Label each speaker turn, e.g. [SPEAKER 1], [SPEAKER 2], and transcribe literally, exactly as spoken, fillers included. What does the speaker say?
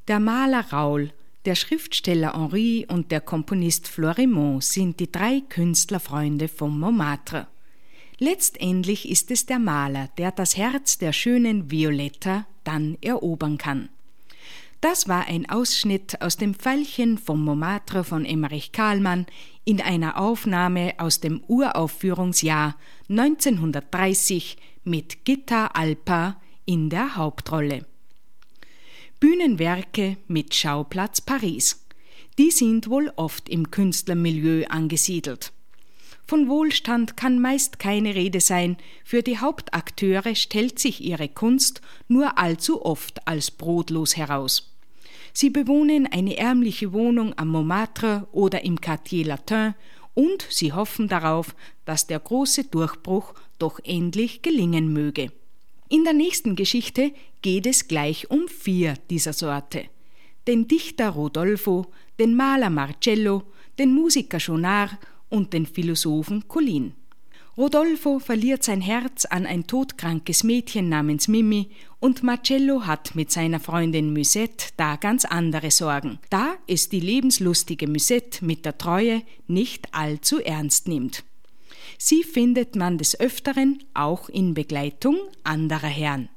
[SPEAKER 1] Der Maler Raoul, der Schriftsteller Henri und der Komponist Florimond sind die drei Künstlerfreunde von Montmartre. Letztendlich ist es der Maler, der das Herz der schönen Violetta dann erobern kann. Das war ein Ausschnitt aus dem Veilchen von Montmartre von Emmerich Kahlmann in einer Aufnahme aus dem Uraufführungsjahr neunzehnhundertdreißig mit Gitta Alpa in der Hauptrolle. Bühnenwerke mit Schauplatz Paris. Die sind wohl oft im Künstlermilieu angesiedelt. Von Wohlstand kann meist keine Rede sein, für die Hauptakteure stellt sich ihre Kunst nur allzu oft als brotlos heraus. Sie bewohnen eine ärmliche Wohnung am Montmartre oder im Quartier Latin und sie hoffen darauf, dass der große Durchbruch doch endlich gelingen möge. In der nächsten Geschichte geht es gleich um vier dieser Sorte. Den Dichter Rodolfo, den Maler Marcello, den Musiker Schaunard und den Philosophen Colline. Rodolfo verliert sein Herz an ein todkrankes Mädchen namens Mimi und Marcello hat mit seiner Freundin Musette da ganz andere Sorgen, da es die lebenslustige Musette mit der Treue nicht allzu ernst nimmt. Sie findet man des Öfteren auch in Begleitung anderer Herren.